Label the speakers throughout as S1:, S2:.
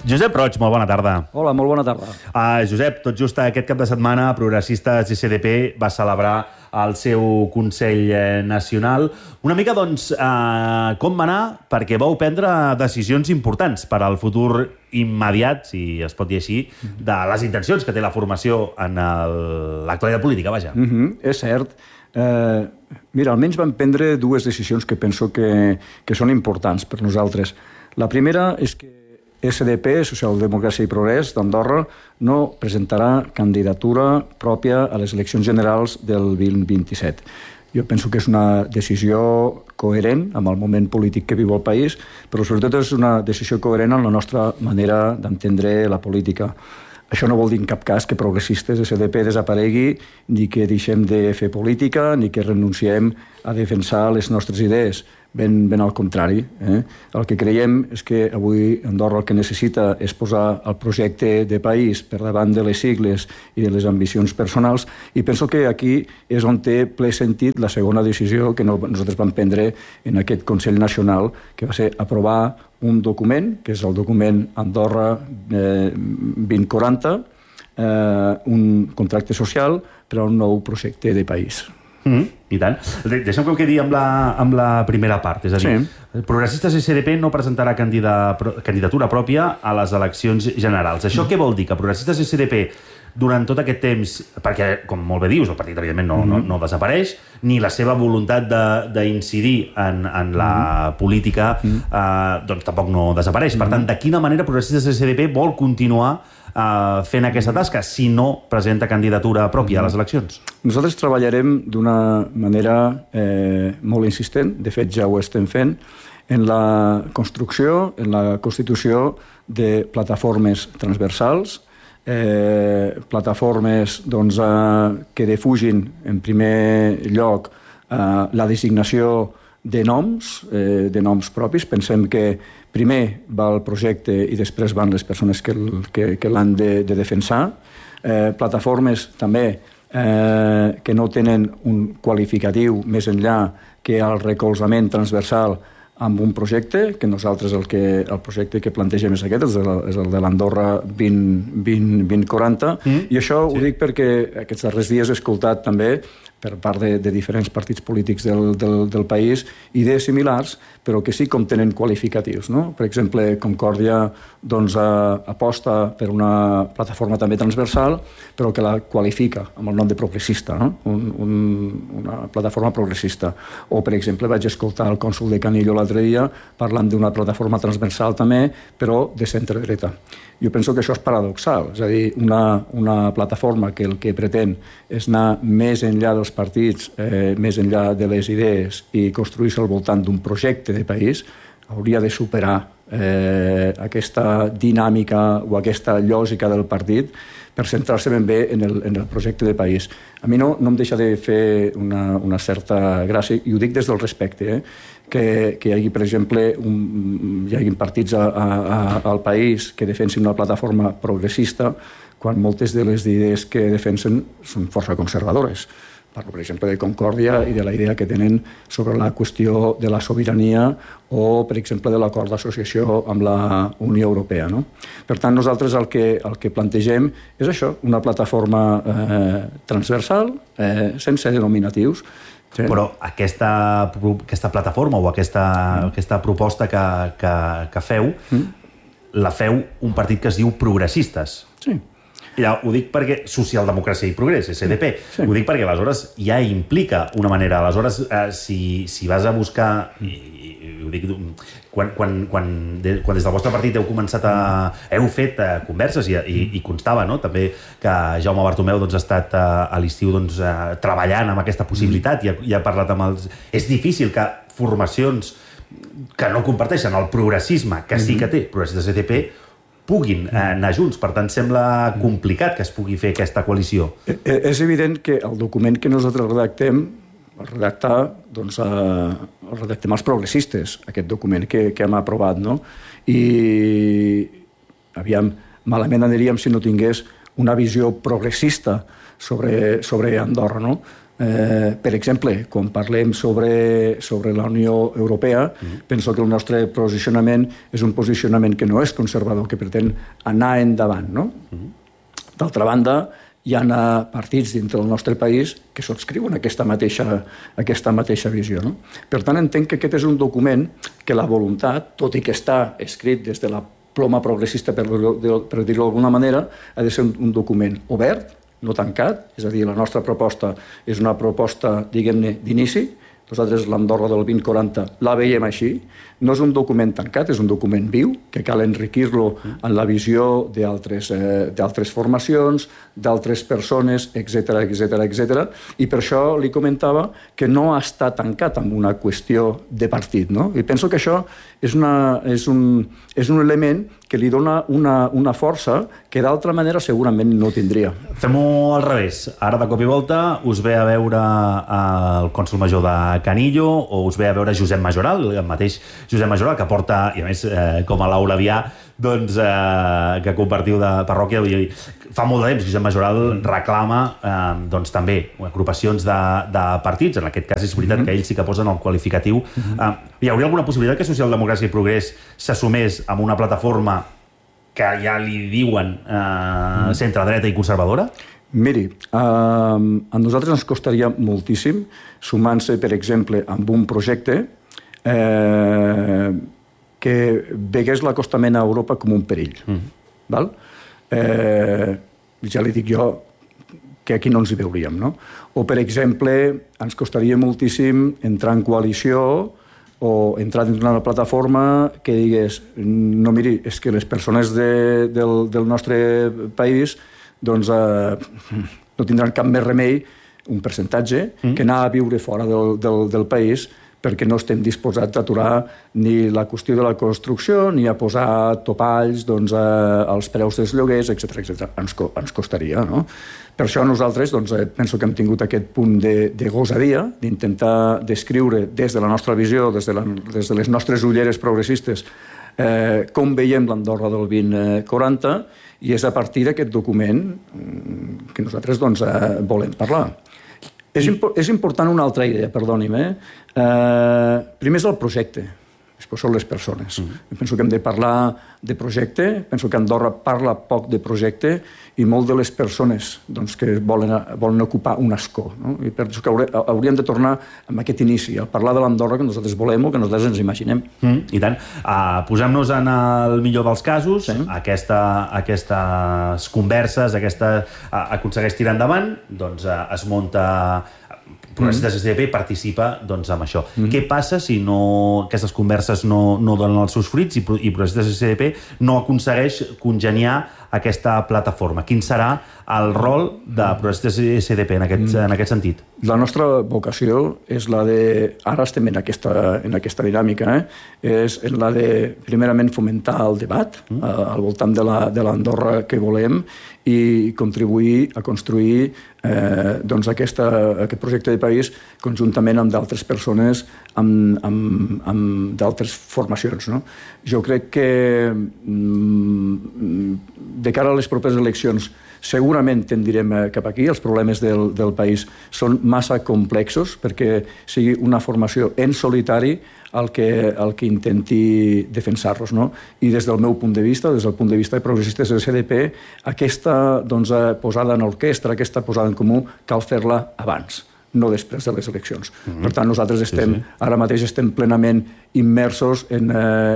S1: Josep Roig, molt bona tarda.
S2: Hola, molt bona tarda.
S1: Josep, tot just aquest cap de setmana, Progressistes i SDP va celebrar el seu Consell Nacional. Una mica, doncs, com va anar? Perquè vau prendre decisions importants per al futur immediat, si es pot dir així, de les intencions que té la formació en l'actualitat política, vaja.
S2: És cert. Mira, almenys vam prendre dues decisions que penso que són importants per nosaltres. La primera és que SDP, Socialdemocràcia i Progrés d'Andorra, no presentarà candidatura pròpia a les eleccions generals del 2027. Jo penso que és una decisió coherent amb el moment polític que viu el país, però sobretot és una decisió coherent amb la nostra manera d'entendre la política. Això no vol dir en cap cas que Progressistes SDP desaparegui, ni que deixem de fer política, ni que renunciem a defensar les nostres idees. Ben al contrari. El que creiem és que avui Andorra el que necessita és posar el projecte de país per davant de les sigles i de les ambicions personals, i penso que aquí és on té ple sentit la segona decisió que nosaltres vam prendre en aquest Consell Nacional, que va ser aprovar un document, que és el document Andorra 2040, un contracte social per a un nou projecte de país.
S1: I tant. Deixa'm que ho quedi amb la primera part. És a dir, Progressistes i SDP no presentarà candidatura pròpia a les eleccions generals. Això què vol dir? Que Progressistes i SDP durant tot aquest temps, perquè, com molt bé dius, el partit evidentment no desapareix, ni la seva voluntat d'incidir en la política doncs tampoc no desapareix. Per tant, de quina manera Progressistes i SDP vol continuar fent aquesta tasca si no presenta candidatura pròpia a les eleccions?
S2: Nosaltres treballarem d'una manera molt insistent, de fet ja ho estem fent, en la construcció, en la constitució de plataformes transversals, plataformes que defugin en primer lloc la designació de noms propis. Pensem que primer va el projecte i després van les persones que l'han de defensar. Plataformes també que no tenen un qualificatiu més enllà que el recolzament transversal amb un projecte, que nosaltres el projecte que plantegem és aquest, és el de l'Andorra 2040, i això ho dic perquè aquests darrers dies he escoltat també per part de diferents partits polítics del país idees similars, però que sí com tenen qualificatius. Per exemple, Concòrdia aposta per una plataforma també transversal, però que la qualifica amb el nom de progressista, una plataforma progressista. O, per exemple, vaig escoltar el cònsol de Canillo l'altre dia parlant d'una plataforma transversal també, però de centre-dreta. Jo penso que això és paradoxal, és a dir, una plataforma que el que pretén és anar més enllà dels partits, més enllà de les idees i construir-se al voltant d'un projecte de país, hauria de superar aquesta dinàmica o aquesta lògica del partit per centrar-se ben bé en el projecte de país. A mi no em deixa de fer una certa gràcia, i ho dic des del respecte, que hi hagi, per exemple, hi hagi partits al país que defensin una plataforma progressista quan moltes de les idees que defensen són força conservadores. Parlo, per exemple, de Concòrdia i de la idea que tenen sobre la qüestió de la sobirania o, per exemple, de l'acord d'associació amb la Unió Europea. Per tant, nosaltres el que plantegem és això, una plataforma transversal, sense denominatius.
S1: Però aquesta plataforma o aquesta proposta que feu, la feu un partit que es diu Progressistes.
S2: Sí.
S1: Ja, ho dic perquè Socialdemocràcia i Progrés, SDP. Sí. Ho dic perquè aleshores ja implica una manera. Aleshores, si vas a buscar... ho dic, quan des del vostre partit heu fet converses i constava també que Jaume Bartomeu ha estat a l'estiu treballant amb aquesta possibilitat i ha parlat amb els... És difícil que formacions que no comparteixen el progressisme, que sí que té Progressistes SDP, puguin anar junts. Per tant, sembla complicat que es pugui fer aquesta coalició.
S2: És evident que el document que nosaltres redactem el redactem els progressistes, aquest document que hem aprovat, I, aviam, malament aniríem si no tingués una visió progressista sobre Andorra, Per exemple, quan parlem sobre la Unió Europea, penso que el nostre posicionament és un posicionament que no és conservador, que pretén anar endavant, no? D'altra banda, hi ha partits dintre del nostre país que subscriuen aquesta mateixa visió. No? Per tant, entenc que aquest és un document que la voluntat, tot i que està escrit des de la ploma progressista, per dir-ho d'alguna manera, ha de ser un document obert, no tancat, és a dir, la nostra proposta és una proposta, diguem-ne, d'inici. Nosaltres, l'Andorra del 2040, la veiem així. No és un document tancat, és un document viu, que cal enriquir-lo en la visió d'altres formacions, d'altres persones, etc. I per això li comentava que no està tancat amb una qüestió de partit. No? I penso que això és un element que li dona una força que d'altra manera segurament no tindria.
S1: Fem-ho al revés. Ara, de cop i volta, us ve a veure el cònsol major de Canillo o us ve a veure Josep Majoral, el mateix Josep Majoral, que porta, i a més, com a Laura Vià, doncs, que compartiu de parròquia. Fa molt de temps Josep Majoral reclama doncs, també agrupacions de partits. En aquest cas és veritat que ells sí que posen el qualificatiu. Hi hauria alguna possibilitat que Socialdemocràcia i Progrés s'assumés amb una plataforma que ja li diuen centre-dreta i conservadora?
S2: Miri, a nosaltres ens costaria moltíssim sumant-se, per exemple, amb un projecte que vegués l'acostament a Europa com un perill. Val? Ja li dic jo que aquí no ens hi veuríem. No? O, per exemple, ens costaria moltíssim entrar en coalició o entrar dins d'una plataforma que digués no, miri, és que les persones del nostre país doncs no tindran cap més remei, un percentatge, que anar a viure fora del país perquè no estem disposats a aturar ni la qüestió de la construcció ni a posar topalls als preus dels lloguers, etc. Ens costaria, no? Per això nosaltres penso que hem tingut aquest punt de gosadia d'intentar descriure des de la nostra visió, des de les nostres ulleres progressistes, com veiem l'Andorra del 2040, i és a partir d'aquest document que nosaltres volem parlar. És important una altra idea, perdoni'm. Primer és el projecte, després són les persones. Penso que hem de parlar de projecte, penso que Andorra parla poc de projecte i molt de les persones que volen ocupar un escó. No? I penso que hauríem de tornar amb aquest inici, a parlar de l'Andorra que nosaltres volem o que nosaltres ens imaginem.
S1: I tant. Posem-nos en el millor dels casos, aquestes converses, aconsegueix tirar endavant, doncs es munta Progressistes SDP participa amb això. Què passa si aquestes converses no donen els seus fruits i Progressistes SDP no aconsegueix congeniar aquesta plataforma? Quin serà el rol de Progressistes SDP en aquest sentit?
S2: La nostra vocació és la de... Ara estem en aquesta dinàmica, és en la de, primerament, fomentar el debat al voltant de l'Andorra que volem i contribuir a construir aquest projecte de país conjuntament amb d'altres persones, amb d'altres formacions. Jo crec que de cara a les properes eleccions segurament tendirem cap aquí. Els problemes del país són massa complexos perquè sigui una formació en solitari el que intenti defensar-los. I des del meu punt de vista, des del punt de vista de Progressistes del SDP, aquesta posada en orquestra, aquesta posada en comú, cal fer-la abans, no després de les eleccions. Per tant, nosaltres ara mateix estem plenament immersos en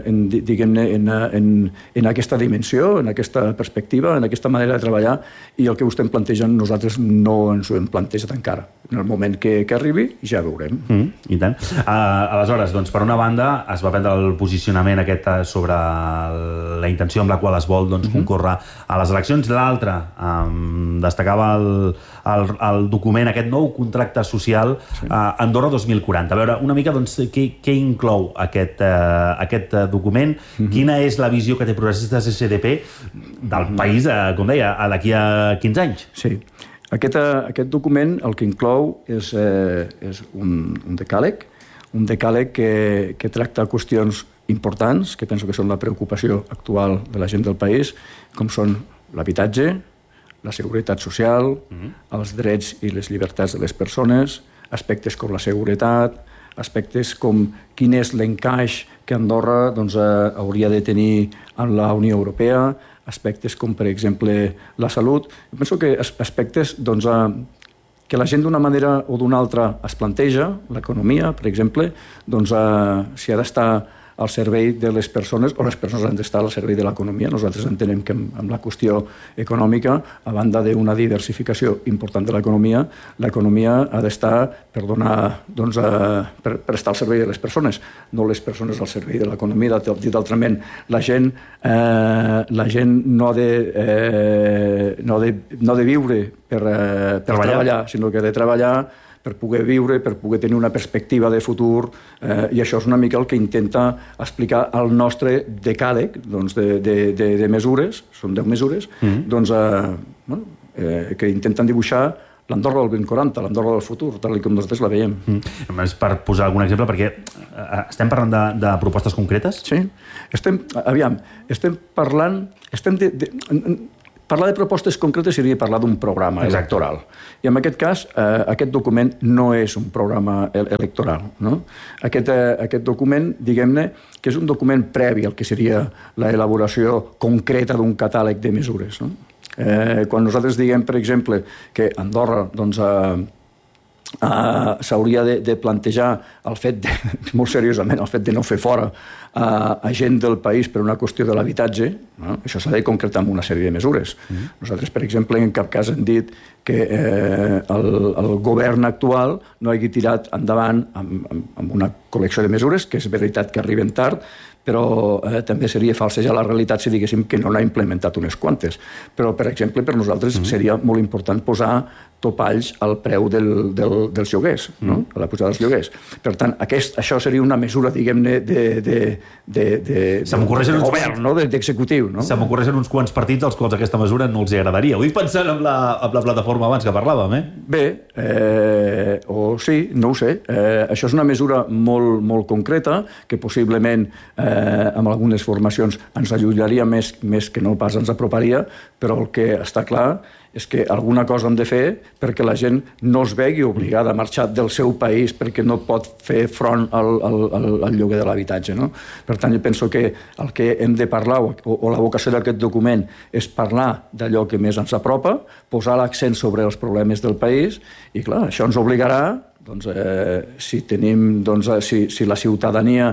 S2: aquesta dimensió, en aquesta perspectiva, en aquesta manera de treballar, i el que ho estem plantejant nosaltres no ens ho hem plantejat encara. En el moment que arribi ja veurem.
S1: I tant. Aleshores, per una banda es va prendre el posicionament aquest sobre la intenció amb la qual es vol concórrer a les eleccions. L'altra destacava el document, aquest nou contracte social Andorra 2040. A veure, una mica què inclou aquest document, quina és la visió que té Progressistes SDP del país, com deia, d'aquí a 15 anys?
S2: Sí. Aquest document el que inclou és un decàleg, que tracta qüestions importants, que penso que són la preocupació actual de la gent del país, com són l'habitatge, la seguretat social, els drets i les llibertats de les persones, aspectes com la seguretat, aspectes com quin és l'encaix que Andorra hauria de tenir en la Unió Europea, aspectes com, per exemple, la salut. Jo penso que aspectes que la gent d'una manera o d'una altra es planteja, l'economia, per exemple, si ha d'estar al servei de les persones, o les persones han d'estar al servei de l'economia. Nosaltres entenem que amb la qüestió econòmica, a banda d'una diversificació important de l'economia ha d'estar per per estar al servei de les persones, no les persones al servei de l'economia. Dit altrament, la gent no ha de viure per treballar, sinó que ha de treballar per poder viure, per poder tenir una perspectiva de futur, i això és una mica el que intenta explicar el nostre decàleg de mesures, són 10 mesures, que intenten dibuixar l'Andorra del 2040, l'Andorra del futur, tal com nosaltres la veiem.
S1: Només per posar algun exemple, perquè estem parlant de propostes concretes?
S2: Sí. Parlar de propostes concretes seria parlar d'un programa electoral. I en aquest cas, aquest document no és un programa electoral. No? Aquest document, diguem-ne, que és un document previ al que seria l'elaboració concreta d'un catàleg de mesures. No? Quan nosaltres diguem, per exemple, que Andorra s'hauria de plantejar molt seriosament el fet de no fer fora a gent del país per una qüestió de l'habitatge, això s'ha de concretar amb una sèrie de mesures. Nosaltres, per exemple, en cap cas hem dit que el govern actual no hagi tirat endavant amb una col·lecció de mesures, que és veritat que arriben tard, però també seria falsejar la realitat si diguéssim que no n'ha implementat unes quantes. Però, per exemple, per nosaltres seria molt important posar topalls al preu dels lloguers, a la pujada dels lloguers. Per tant, això seria una mesura, diguem-ne, de govern, d'executiu.
S1: Se m'ocorreixen uns quants partits als quals aquesta mesura no els agradaria. Ho dic pensant en la plataforma abans que parlàvem,
S2: Bé, o sí, no ho sé. Això és una mesura molt concreta, que possiblement amb algunes formacions ens allullaria més que no pas ens aproparia, però el que està clar és que alguna cosa hem de fer perquè la gent no es vegi obligada a marxar del seu país perquè no pot fer front al lloguer de l'habitatge. No? Per tant, jo penso que el que hem de parlar, o la vocació d'aquest document, és parlar d'allò que més ens apropa, posar l'accent sobre els problemes del país, i clar, això ens obligarà si la ciutadania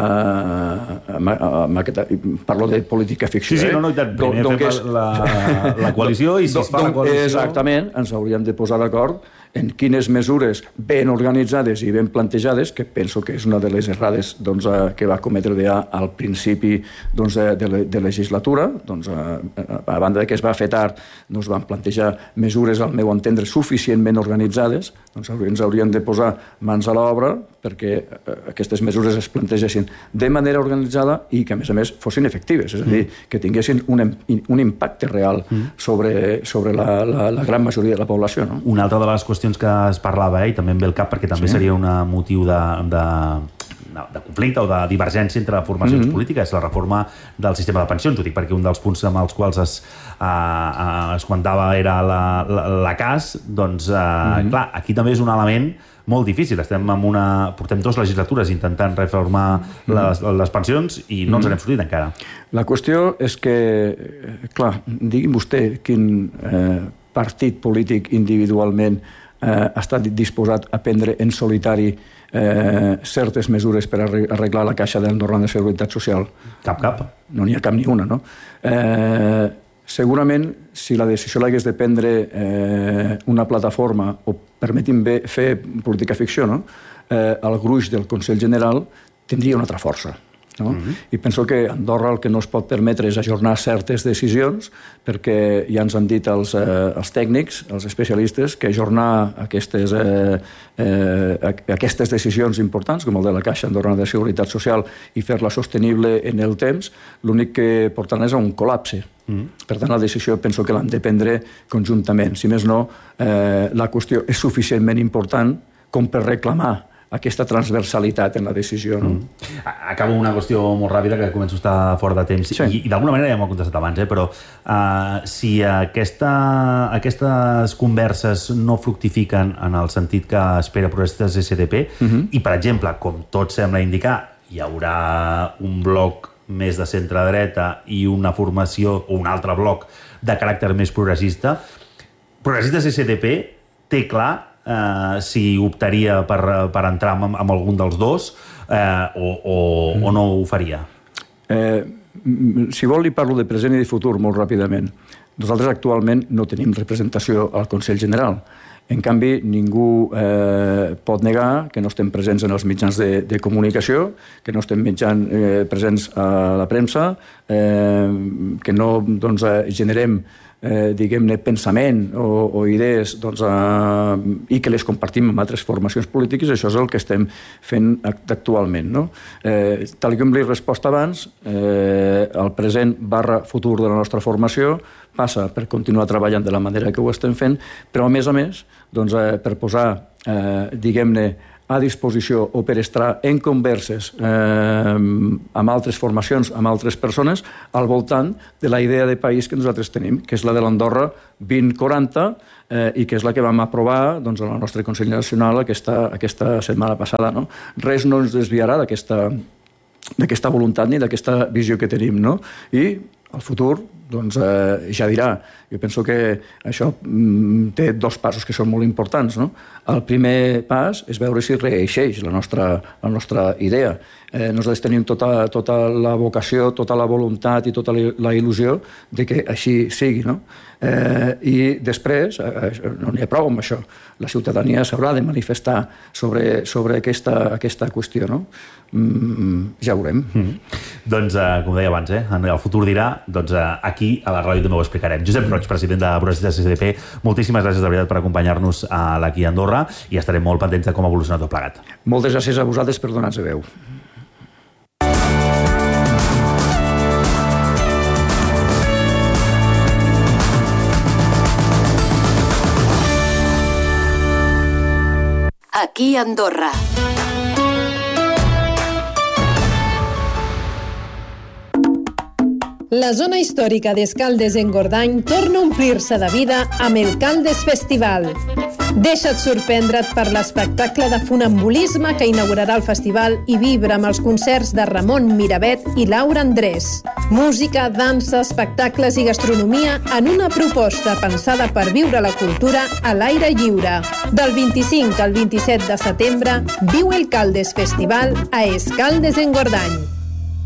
S2: parlo de política ficció.
S1: Sí, no, i tant. Primer fem la coalició i si es fa la coalició...
S2: Exactament, ens hauríem de posar d'acord en quines mesures ben organitzades i ben plantejades, que penso que és una de les errades que va cometre al principi de legislatura. A banda que es va fer tard, no es van plantejar mesures, al meu entendre, suficientment organitzades. Ens hauríem de posar mans a l'obra perquè aquestes mesures es plantegessin de manera organitzada i que, a més, fossin efectives. És a dir, que tinguessin un impacte real sobre la gran majoria de la població. No?
S1: Una altra de les qüestions que es parlava, i també em ve el cap perquè també seria un motiu de conflicte o de divergència entre formacions polítiques, la reforma del sistema de pensions. Ho dic perquè un dels punts amb els quals es comentava era la CAS. Clar, aquí també és un element molt difícil. Portem 2 legislatures intentant reformar les pensions i no ens n'hem sortit encara.
S2: La qüestió és que, clar, digui'm vostè quin partit polític individualment ha estat disposat a prendre en solitari certes mesures per arreglar la caixa d'Andorra de Seguretat Social.
S1: Cap.
S2: No n'hi ha cap ni una, no? Segurament, si la decisió l'hagués de prendre una plataforma, o permeti'm fer política ficció, no? El gruix del Consell General tindria una altra força. No? I penso que Andorra el que no es pot permetre és ajornar certes decisions, perquè ja ens han dit els tècnics, els especialistes, que ajornar aquestes decisions importants, com el de la Caixa Andorrana de Seguretat Social, i fer-la sostenible en el temps, l'únic que portarà és a un col·lapse. Per tant, la decisió penso que l'han de prendre conjuntament. Si més no, la qüestió és suficientment important com per reclamar aquesta transversalitat en la decisió. No?
S1: Acabo una qüestió molt ràpida, que començo a estar fora de temps, i d'alguna manera ja m'ho he contestat abans, però si aquestes converses no fructifiquen en el sentit que espera Progressistes SDP, i, per exemple, com tot sembla indicar, hi haurà un bloc més de centre-dreta i una formació, o un altre bloc de caràcter més progressista, Progressistes SDP té clar si optaria per entrar amb algun dels dos o no ho faria?
S2: Si vol, li parlo de present i de futur molt ràpidament. Nosaltres actualment no tenim representació al Consell General. En canvi, ningú pot negar que no estem presents en els mitjans de comunicació, que no estem presents a la premsa, que no generem diguem-ne, pensament o idees i que les compartim amb altres formacions polítiques. Això és el que estem fent actualment. No? Tal com li he respost abans, el present / futur de la nostra formació passa per continuar treballant de la manera que ho estem fent, però a més, per posar, diguem-ne, a disposició o per estar en converses amb altres formacions, amb altres persones, al voltant de la idea de país que nosaltres tenim, que és la de l'Andorra 2040 i que és la que vam aprovar a la nostra Consell Nacional aquesta setmana passada. No? Res no ens desviarà d'aquesta voluntat ni d'aquesta visió que tenim. No? I el futur ja dirà. Jo penso que això té dos passos que són molt importants. No? El primer pas és veure si reeixeix la nostra idea. Nosaltres tenim tota la vocació, tota la voluntat i tota la il·lusió de que així sigui. No? I després, no n'hi ha prou amb això, la ciutadania s'haurà de manifestar sobre aquesta qüestió. No? Ja ho veurem.
S1: Doncs, com deia abans, el futur dirà, aquí a la ràdio també ho explicarem. Josep Roig, president de Progressistes SDP, moltíssimes gràcies de veritat per acompanyar-nos aquí a Andorra i estarem molt pendents de com evoluciona tot plegat.
S2: Moltes gràcies a vosaltres per donar-nos veu.
S3: Aquí a Andorra.
S4: La zona històrica d'Escaldes-Engordany torna a omplir-se de vida amb el Caldes Festival. Deixa't sorprendre't per l'espectacle de funambulisme que inaugurarà el festival i vibra amb els concerts de Ramon Miravet i Laura Andrés. Música, dansa, espectacles i gastronomia en una proposta pensada per viure la cultura a l'aire lliure. Del 25 al 27 de setembre, viu el Caldes Festival a Escaldes-Engordany.